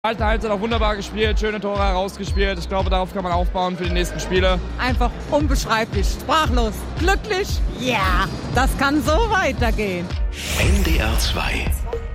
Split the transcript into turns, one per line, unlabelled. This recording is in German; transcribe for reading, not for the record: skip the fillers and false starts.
Alte Halbzeit auch wunderbar gespielt, schöne Tore herausgespielt. Ich glaube, darauf kann man aufbauen für die nächsten Spiele.
Einfach unbeschreiblich, sprachlos, glücklich. Ja, das kann so weitergehen.
NDR 2